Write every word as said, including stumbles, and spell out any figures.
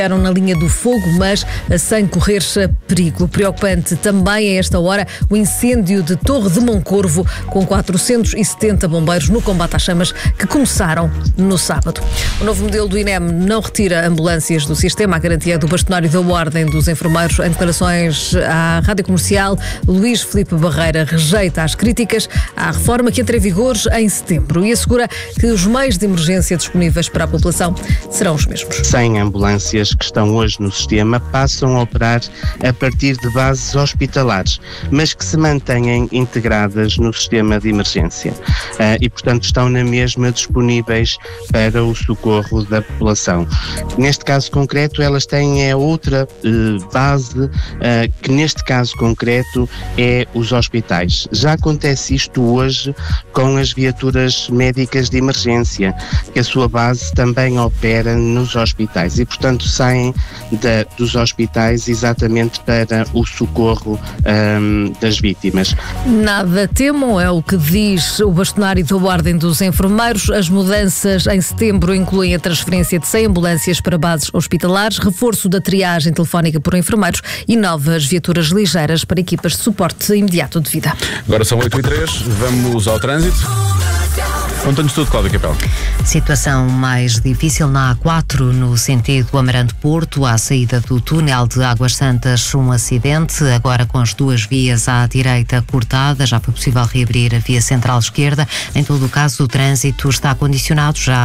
Eram na linha do fogo, mas sem correr perigo. Preocupante também a esta hora o incêndio de Torre de Moncorvo, com quatrocentos e setenta bombeiros no combate às chamas, que começaram no sábado. O novo modelo do I N E M não retira ambulâncias do sistema. A garantia do bastonário da Ordem dos Enfermeiros. Em declarações à Rádio Comercial, Luís Filipe Barreira rejeita as críticas à reforma que entra em vigor em setembro e assegura que os meios de emergência disponíveis para a população serão os mesmos. cem ambulâncias que estão hoje no sistema passam a operar a partir de bases hospitalares, mas que se mantêm integradas no sistema de emergência uh, e, portanto, estão na mesma disponíveis para o socorro da população. Neste caso concreto, elas têm é outra uh, base, uh, que neste caso concreto é os hospitais. Já acontece isto hoje com as viaturas médicas de emergência, que a sua base também opera nos hospitais e, portanto, saem da, dos hospitais exatamente para o socorro um, das vítimas. Nada temam, é o que diz o bastonário da Ordem dos Enfermeiros. As mudanças em setembro incluem a transferência de cem ambulâncias para bases hospitalares, reforço da triagem telefónica por enfermeiros e novas viaturas ligeiras para equipas de suporte imediato de vida. Agora são oito e três, vamos ao trânsito. Conta-nos tudo, Cláudia Capel. Situação mais difícil na A quatro, no sentido Amarante-Porto, à saída do túnel de Águas Santas, um acidente, agora com as duas vias à direita cortadas. Já foi possível reabrir a via central esquerda. Em todo o caso, o trânsito está condicionado já